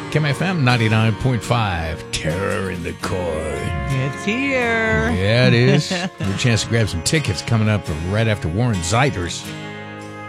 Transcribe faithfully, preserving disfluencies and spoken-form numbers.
K M F M ninety-nine point five. Terror in the Court. It's here. Yeah, it is. Your chance to grab some tickets coming up right after Warren Zeiders.